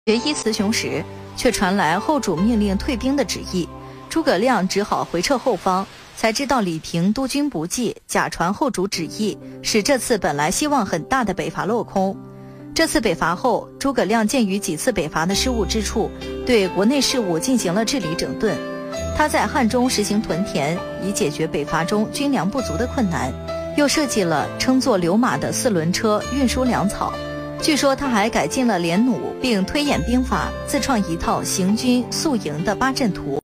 决一雌雄时，却传来后主命令退兵的旨意，诸葛亮只好回撤后方，才知道李平督军不济，假传后主旨意，使这次本来希望很大的北伐落空。这次北伐后，诸葛亮鉴于几次北伐的失误之处，对国内事务进行了治理整顿。他在汉中实行屯田，以解决北伐中军粮不足的困难，又设计了称作流马的4轮车运输粮草。据说他还改进了连弩，并推演兵法，自创一套行军宿营的8阵图。